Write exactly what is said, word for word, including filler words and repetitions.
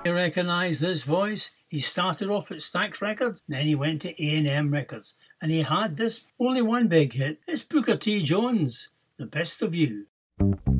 You recognise this voice? He started off at Stax Records, then he went to A and M Records, and he had this only one big hit. It's Booker T. Jones, The Best of You.